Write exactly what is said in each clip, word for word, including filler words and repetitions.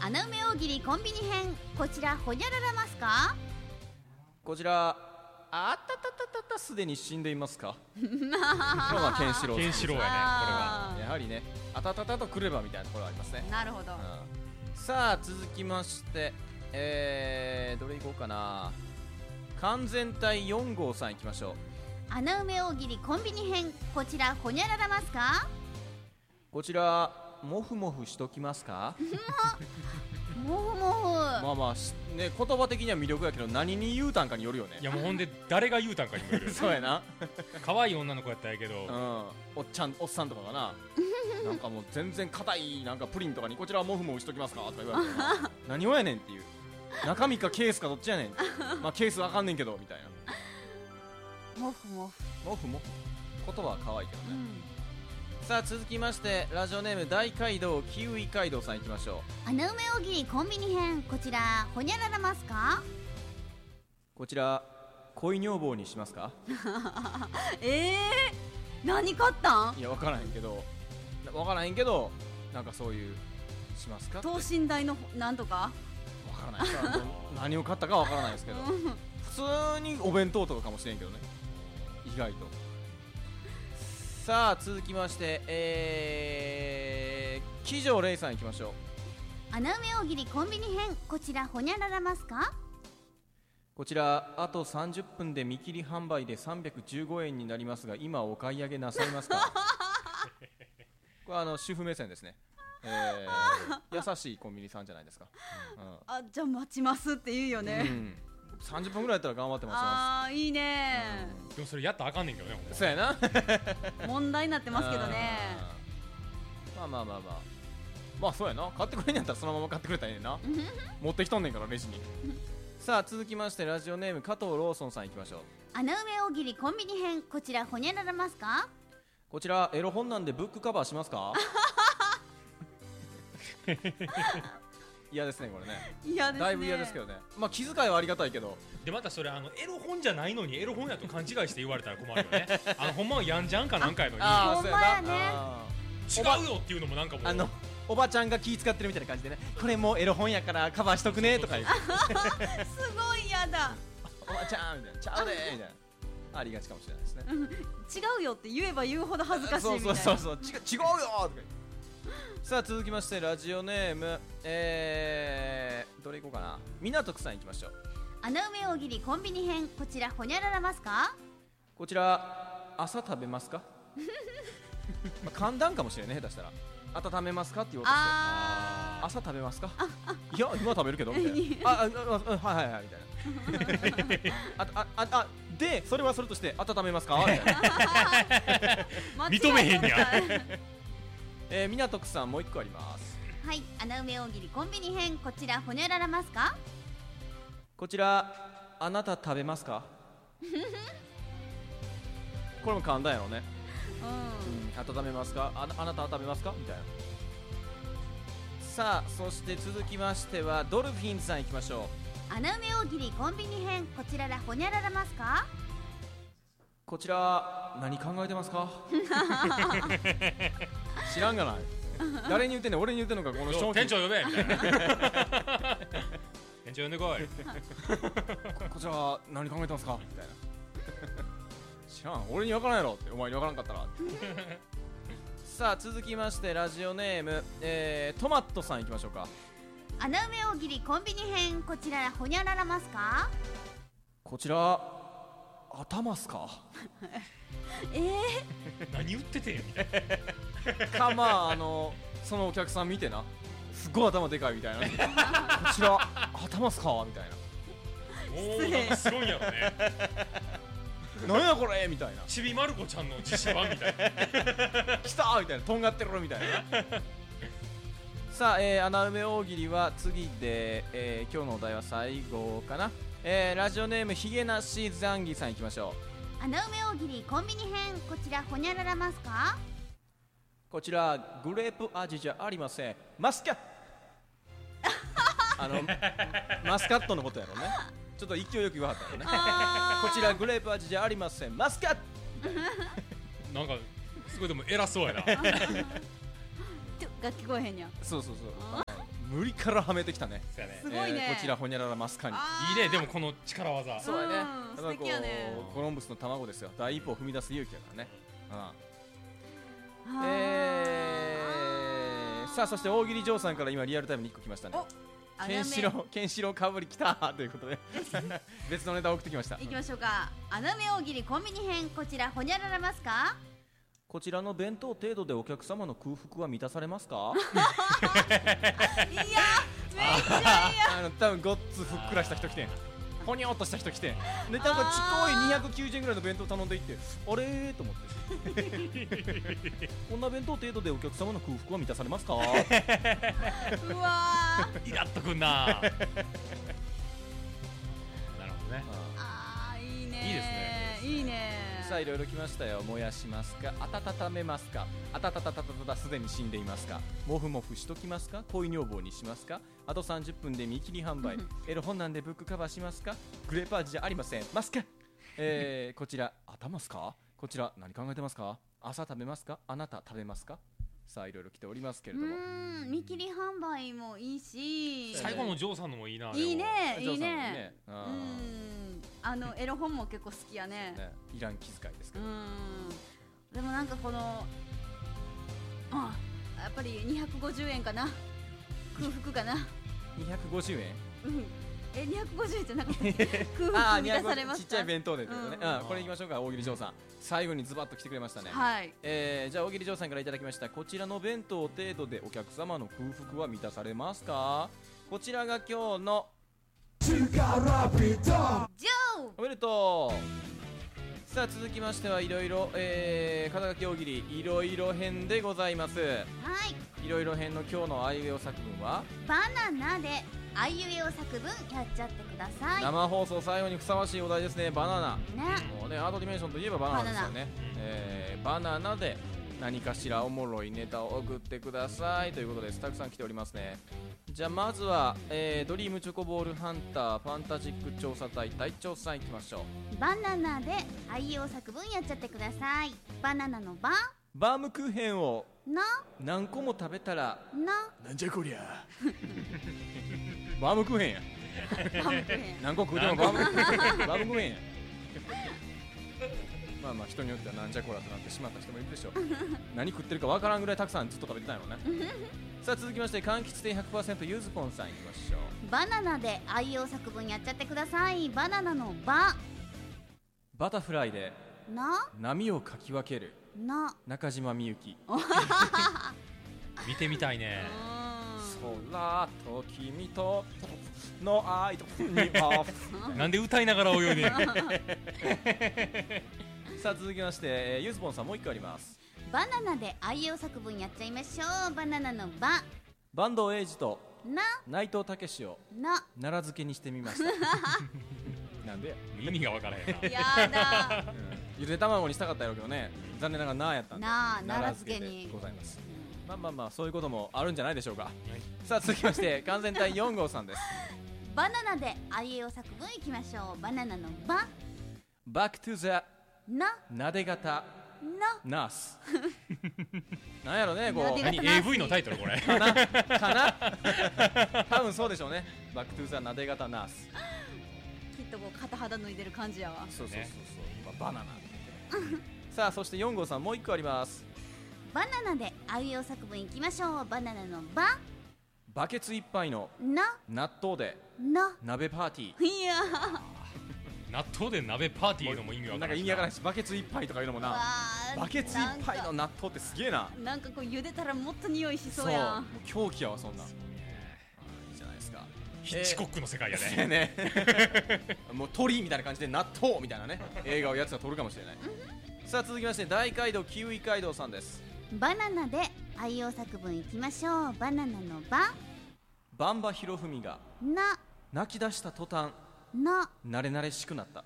穴埋め大喜利コンビニ編、こちらほにゃららますか？ こちらあったたたたたすでに死んでいますか？これはケンシロウケンシロウやね、これはやはりね、あたたたとくればみたいなところありますね。 なるほど、 うん、さあ続きましてえー、どれいこうかな。完全体よん号さんいきましょう。 穴埋め大喜利コンビニ編、こちらほにゃららますか？ こちらモフモフしときますか？ もふもふまあまあね、言葉的には魅力やけど何に言うたんかによるよね。 いやもうほんで誰が言うたんかにもよるそうやな。 可愛い女の子やったらやけど、 うん、おっちゃんおっさんとかがななんかもう全然硬いなんかプリンとかにこちらモフモフしときますかとか言われて何をやねんっていう、中身かケースかどっちやねんまあケースわかんねんけどみたいな。 もふもふ、 モフモフ言葉は可愛いけどね、 うん、 さあ続きましてラジオネーム大街道キウイ街道さんいきましょう。 穴埋め大喜利コンビニ編、こちらほにゃららますか？ こちら恋女房にしますか？ えー、何買ったん？ いや分からへんけど分からへんけどなんかそういうしますかって等身大のなんとか分からないですから何を買ったか分からないですけど普通にお弁当とかかもしれんけどね、意外と。さあ続きましてえー、騎乗レイさんいきましょう。 穴埋め大喜利コンビニ編、こちらほにゃららますか？ こちらあとさんじゅっぷんで見切り販売でさんびゃくじゅうごえんになりますが今お買い上げなさいますか？これはあの主婦目線ですね、えー、優しいコンビニさんじゃないですか、うん、 あ、じゃあ待ちますって言うよね、 うん、さんじゅっぷんぐらいやったら頑張って待ちます。 あーいいね、 うん、 でもそれやったらあかんねんけどね、ほんまそうやな問題になってますけどね。 まあまあまあまあまあそうやな、買ってくれんやったらそのまま買ってくれたらええねんな持ってきとんねんからレジにさあ続きましてラジオネーム加藤ローソンさんいきましょう。 穴埋め大喜利コンビニ編、こちらほにゃららますか？ こちらエロ本なんでブックカバーしますか？嫌ですねこれね。 嫌ですね、 だいぶ嫌ですけどね。まあ気遣いはありがたいけど、 でまたそれあのエロ本じゃないのにエロ本やと勘違いして言われたら困るよね。あのほんまはやんじゃんかなんかやのにああほんまやね、 違うよっていうのもなんかもうあのおばちゃんが気遣ってるみたいな感じでね、これもうエロ本やからカバーしとくねとか言うすごい嫌だおばちゃんみたいな、ちゃうでみたいなありがちかもしれないですね。 違うよって言えば言うほど恥ずかしいみたいな。 そうそうそうそう、ち違うよとか言うさあ続きましてラジオネームえー、どれいこうかな。港区さんいきましょう。 穴埋め大喜利コンビニ編、こちらほにゃららますか？ こちら朝食べますか？まあ寒暖かもしれんね、下手したら温めますかって言おうとして、 あ朝食べますか？いや今食べるけどみたいなああああはいはいはいみたいなああああでそれはそれとして温めますかみたいな認めへんやえー、港区さんもう一個あります。 はい、穴埋め大喜利コンビニ編、こちらほにゃららますか？ こちらあなた食べますか？これも簡単やろね、うん、温めますか？ あ, あなたは食べますかみたいな。さあそして続きましてはドルフィンズさんいきましょう。 穴埋め大喜利コンビニ編、こちららほにゃららますか？ こちら何考えてますか？知らんがない誰に言ってんねん、俺に言ってんのかこの商品。 店長呼べみたいな店長呼んでこいこ, こちら何考えてますかみたいな知らん、俺に分からんやろって、お前に分からんかったらさあ続きましてラジオネーム、えー、トマトさんいきましょうか。 穴埋め大喜利コンビニ編、こちららほにゃららますか？ こちら頭っすか？ えー、 何言っててんみたいなかまああのそのお客さん見てな、すっごい頭でかいみたいなこちら頭っすかみたいなおーなんかすごいんやろねなんやこれみたいな、 ちびまる子ちゃんの実写版みたいな来たーみたいな、とんがってるみたいなさあ、えー、穴埋め大喜利は次で、えー、今日のお題は最後かな。えー、ラジオネームひげなしザンギさんいきましょう。 穴埋め大喜利コンビニ編、こちらほにゃららますか？ こちらグレープ味じゃありません、マスカットあのマスカットのことやろね。ちょっと勢いよく言わはったよねこちらグレープ味じゃありません、マスカットなんかすごいでも偉そうやなが聞こえへんやん。 そうそうそう、 無理からはめてきたね。 そうやねすごいねえーこちらホニャララマスカに。 あーいいねでもこの力技そうやね。 うんやっぱ素敵やねこうコロンブスの卵ですよ。第一歩を踏み出す勇気やからね。うんあえー、さあそして大喜利嬢さんから今リアルタイムにいっこ来ましたね。 ーケンシロウケンシロウかぶり来たということで別のネタを送ってきました。 いきましょうか。穴目大喜利コンビニ編、こちらほにゃららますか？ こちらの弁当程度でお客様の空腹は満たされますか？ いやめっちゃいいやあの多分ごっつふっくらした人来てん。ほにょっとした人来てん。でなんかちこいにひゃくきゅうじゅうえんぐらいの弁当頼んでいって、あれーと思ってこんな弁当程度でお客様の空腹は満たされますか？ うわーイラっとくんななるほどね。 あーいいねいいですねいいね。 さあいろいろ来ましたよ。燃やしますか、温めますか、あたたたたたたすでに死んでいますか、もふもふしときますか、恋女房にしますか、あとさんじゅっぷんで見切り販売エロ本なんでブックカバーしますか、グレープ味じゃありませんますか、えー、こちら頭すか、こちら何考えてますか、朝食べますか、あなた食べますか。さあいろいろ来ておりますけれうども、 ーん見切り販売もいいし、 最後のジョーさんのもいいな。でもいいねいいジョーさんもね。うあーんあのエロ本も結構好きやね。 ねいらん気遣いですけうど、 んでもなんかこのあやっぱりにひゃくごじゅうえんかな、空腹かな。 にひゃくごじゅうえんうんえにひゃくごじゅうえんじゃなかった空あ腹あ満たされますか？ ちっちゃい弁当でってことね、 うんうんこれいきましょうか。大喜利嬢さん最後にズバッと来てくれましたね。 はいえー、じゃあ大喜利嬢さんからいただきました。こちらの弁当程度でお客様の空腹は満たされますか。こちらが今日のジョーおめでとう。さあ続きましてはいろいろ、えー、肩書き大喜利いろいろ編でございます。 はいいろいろ編の今日のあいうえお作文はバナナであいうえお作文やっちゃってください。 生放送最後にふさわしいお題ですね。バナナ、 ねもうねアートディメンションといえばバナナですよね。 ナナえー、バナナで何かしらおもろいネタを送ってくださいということです。たくさん来ておりますね。じゃあまずは、えー、ドリームチョコボールハンターファンタジック調査隊隊長さんいきましょう。 バナナであいうえお作文やっちゃってください。バナナのババームクーヘンをな何個も食べたらななんじゃこりゃバームクーヘンや。 バムクーヘン何個食うてもバームバームクーヘンや。まあまあ人によってはなんじゃこらとなってしまった人もいるでしょう。何食ってるかわからんぐらいたくさんずっと食べてたんやろね。さあ続きまして柑橘店 ひゃくパーセント ゆずぽんさんいきましょう。 バナナであいうえお作文やっちゃってください。バナナのババタフライでな波をかき分けるな中島みゆき。 見てみたいね。 空と君との愛とにはなんで歌いながら泳いでんのさあ続きまして、えー、ゆずぽんさんもう一個あります。 バナナであいうえお作文やっちゃいましょう。バナナのバ坂東英二とな内藤武史をな奈良漬けにしてみましたなんでや、 意味がわからへんな。 やだうんゆで卵にしたかったやろうけどね、残念ながらなーやったんでなあ奈良漬け奈良漬けにでございます。まあまあまあそういうこともあるんじゃないでしょうか。さあ続きまして完全体よん号さんです。 バナナであいうえお作文いきましょう。バナナのババックトゥザななで型なナースなんやろねこうなで型何 エーブイ のタイトルこれ。 かなかな多分そうでしょうね。バックトゥザなで型ナース。 きっとこう片肌脱いでる感じやわ。 そうそうそうそう、まあ、バナナさあそしてよん号さんもう一個あります。 バナナであいうえお作文いきましょう。バナナのババケツいっぱいのな納豆でな鍋パーティー。 いや納豆で鍋パーティーいうのも意味わからんしなんか意味わからんしバケツいっぱいとかいうのもなわーバケツいっぱいの納豆ってすげえな。 なんかこう茹でたらもっと匂いしそうもやう狂気やわそんなん。いいじゃないですか。 ヒッチコックの世界やえーね。 ねもう鳥みたいな感じで納豆みたいなね映画をやつが撮るかもしれない。さあ続きまして大街道キウイ街道さんです。 バナナであいうえお作文いきましょう。バナナのババンバひろふみがな泣き出した途端な慣れ慣れしくなった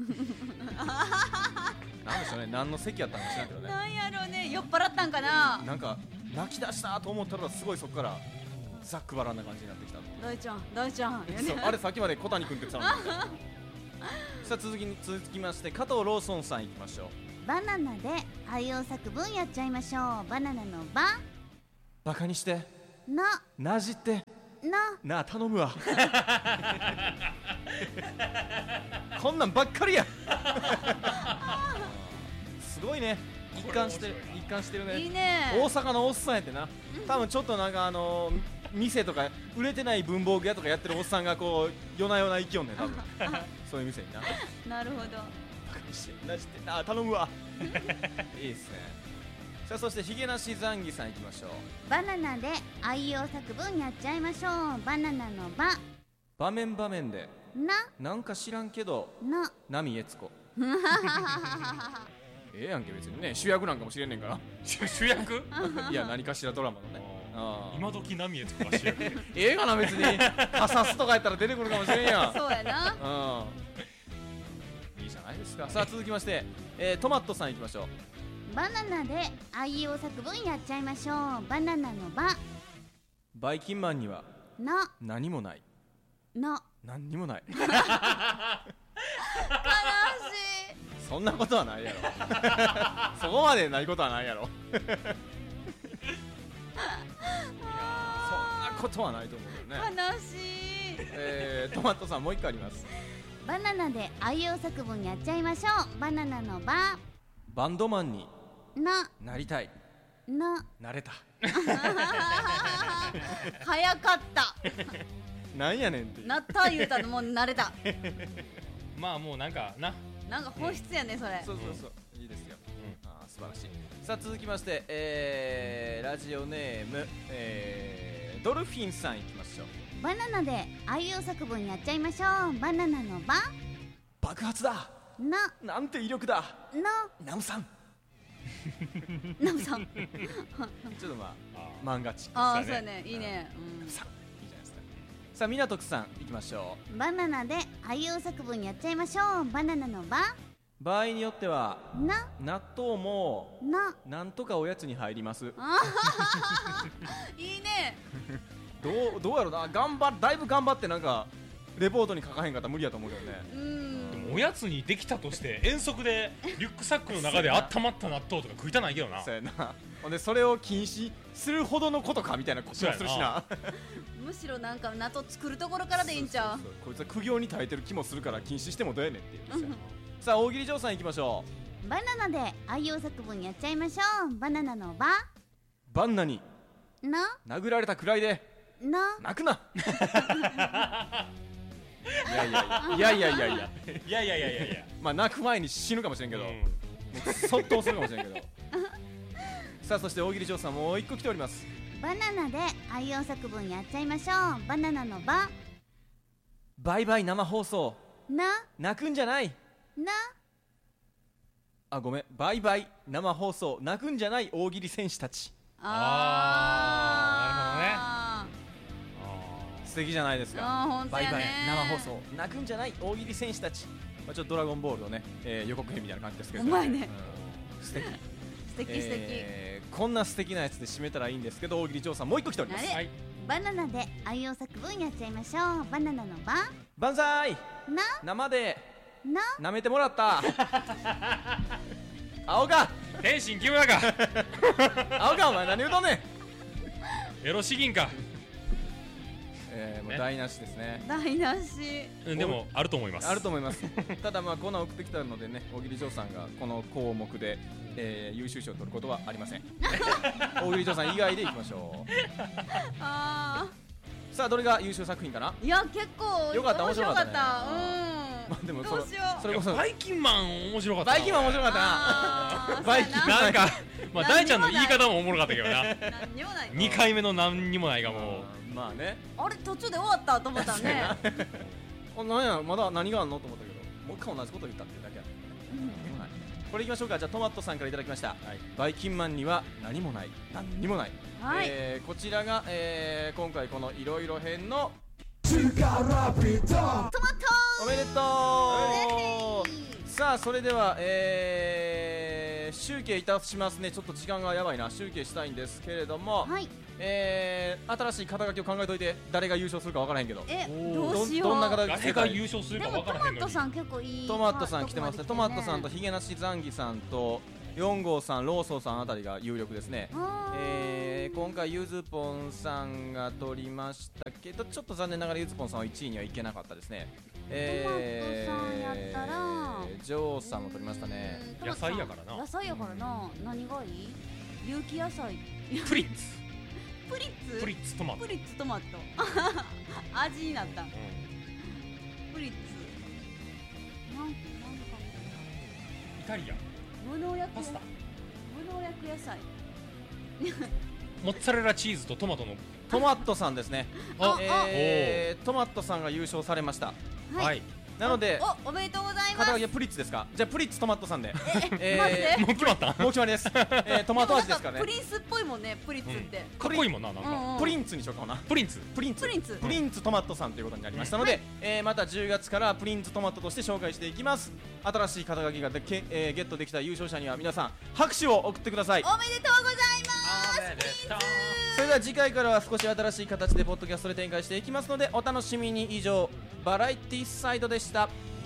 なんでしょうね、何の席やったんか知らんけどね。 なんやろうね、酔っ払ったんかな。 なんか泣き出したと思ったらすごいそこからざっくばらんな感じになってきた。 大ちゃん大ちゃんそうあれさっきまで小谷君って言ってたのにさあ続きに続きまして加藤ローソンさんいきましょう。 バナナであいうえお作文やっちゃいましょう。バナナのババカにしてななじってななあ頼むわこんなんばっかりやすごいね、一貫してる一貫してるね。 いいね。 大阪のおっさんやってな、多分ちょっとなんかあのー、店とか売れてない文房具屋とかやってるおっさんがこう夜な夜な行きよんねん多分そういう店にな。 なるほど。 バカにしてなしてあ頼むわいいっすね。さあそしてヒゲなしザンギさんいきましょう。 バナナで愛用作文やっちゃいましょう。バナナのバ場面場面でななんか知らんけどな波悦子ええやんけ別にね、主役なんかもしれんねんから主主役いや何かしらドラマのね。あー今時波へつこが主役ええかな別にカサスとかやったら出てくるかもしれんやんそうやな。 うんいいじゃないですか。さあ続きまして、えー、トマトさんいきましょう。 バナナで愛用作文やっちゃいましょう。バナナのババイキンマンにはな何もない。 な何にもない悲しい。 そんなことはないやろそこまでないことはないやろそんなことはないと思うよね。 悲しい。 えー、トマトさんもう一個あります。 バナナで愛用作文やっちゃいましょう。バナナのババンドマンにななりたい。 ななれた早かったなんやねんっていう。 なった言うたのもう慣れた。 まあもうなんかななんか本質やねそれ。 そうそうそう、いいですよ、うん、あー素晴らしい。さあ続きまして、えー、ラジオネーム、えー、ドルフィンさんいきましょう。 バナナで愛用作文やっちゃいましょう。バナナのバ爆発だ、 ななんて威力だ、 なナムさんナムさん。 ちょっとまああ漫画チックああそやねそううやね、いいね。うんさいいじゃないですか。さあ港区さんいきましょう。 バナナで愛用作文やっちゃいましょう。バナナのバ場合によってはな納豆もななんとかおやつに入ります。 いいね。 どうどうやろな、頑張だいぶ頑張ってなんかレポートに書かへんかったら無理やと思うけどね。 うんでもおやつにできたとして遠足でリュックサックの中で温まった納豆とか食いたないけどな。 そうやな。ほんでそれを禁止するほどのことかみたいなこともするしな。 むしろなんか納豆作るところからでいいんちゃう。 そうそうそうこいつは苦行に耐えてる気もするから禁止してもどうやねんっていうですよ。さあ大喜利嬢さんいきましょう。 バナナで愛用作文やっちゃいましょう。バナナのババンナにな殴られたくらいでな泣くな。いやいやいやいやいやいやいやいやいやいやいやいやまあ泣く前に死ぬかもしれんけど、 うんもうそっとするかもしれんけど。さあそして大喜利嬢さんもう一個来ております。 バナナで愛用作文やっちゃいましょう。バナナのババイバイ生放送な泣くんじゃない。 なあごめん、バイバイ生放送泣くんじゃない大喜利選手たち。 あ素敵じゃないですか。 あーほんとバイバイやね生放送泣くんじゃない大喜利選手たち。まあ、ちょっとドラゴンボールのね、えー予告編みたいな感じですけど、 うまいねうん、素敵素敵素敵、 えーこんな素敵なやつで締めたらいいんですけど、大喜利嬢さんもう一個来ております。 あれはいバナナで愛用作文やっちゃいましょう。バナナのバ万歳な生でな舐めてもらった青か天心木村か青かお前何言うとんねん。 エロ詩吟か、 えー、もうね台無しですね。 台無し。 うん、でもあると思います。 あると思います。ただまあコーナー送ってきたのでね、大喜利嬢さんがこの項目で、えー優秀賞を取ることはありません。大喜利嬢さん以外でいきましょう。 あさあどれが優秀作品かな。 ーいや結構よかった面白かったね面白かったまあでもうんそどうしようそれこそバイキンマン面白かったな。 バイキンマン面白かったな。 あーバイキンマンそうやなんかまあ大ちゃんの何にもない言い方もおもろかったけどな。 な何にもないにかいめの何にもないがもう。 うんまあね。 あれ途中で終わったと思ったねあなんやまだ何があんのと思ったけど、もう一回同じこと言ったっていうだけやったね。何もない。これいきましょうか。じゃあトマトさんからいただきました。バイキンマンには何もない何にもない。 はい、 えーこちらが、えー今回このいろいろ編のトマトおめでとう。さあそれでは、えー集計いたしますね。ちょっと時間がやばいな。集計したいんですけれども、 はいえー新しい肩書きを考えといて、誰が優勝するか分からへんけど、 えおーどうしようどんな肩書き誰が優勝するかでもト分からへんのに。 マトさん結構いいトマトさん来てますね。トマトさんとひヒゲなしザンギさんとよん号さん、ローソーさんあたりが有力ですね。 あーええー、今回ゆずぽんさんが取りましたけど、ちょっと残念ながらゆずぽんさんはいちいにはいけなかったですね。えー、 トマトさんやったらジョーさんも取りましたね。 うんトマトさん野菜やからな野菜やからな、何がいい？有機野菜。 プリッツプリッツプリッツトマト、 プリッツトマト味になった。 うん、 プリッツなんなんかイタリアン無農薬パスタ、 無農薬野菜。 モッツァレラチーズとトマトのトマトさんですね。 あえー、トマトさんが優勝されました。 はい、 はい、 なのでおおめでとうございます。 肩書きはプリッツですか？じゃあプリッツトマトさんでえマジでもう決まったんもう決まりです、えー、トマト味ですからね。 プリンスっぽいもんね、プリッツって。 かっこいいもんな、なんか、 うんうんプリンツにしようかな。 プリンツプリンツプリンツプリンツトマトさんということになりましたので、 はいえーまたじゅうがつからプリンツトマトとして紹介していきます。新しい肩書きがでけ、えーゲットできた優勝者には皆さん拍手を送ってください。 おめでとうございます。 おめでとう。 それでは次回からは少し新しい形でポッドキャストで展開していきますのでお楽しみに。以上バラエティサイドでした。